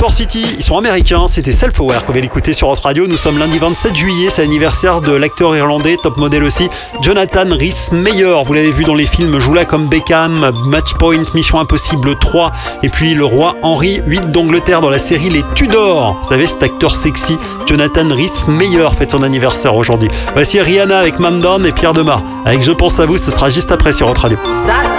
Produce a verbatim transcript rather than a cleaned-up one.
Port City, ils sont américains, c'était Self-Aware qu'on vient d'écouter sur notre radio. Nous sommes lundi vingt-sept juillet, c'est l'anniversaire de l'acteur irlandais, top modèle aussi, Jonathan Rhys-Meyers. Vous l'avez vu dans les films Joue là comme Beckham, Matchpoint, Mission Impossible trois, et puis le roi Henri huit d'Angleterre dans la série Les Tudors. Vous savez, cet acteur sexy, Jonathan Rhys-Meyers, fête son anniversaire aujourd'hui. Voici Rihanna avec Mam Down et Pierre Demar avec Je pense à vous, ce sera juste après sur notre radio. Ça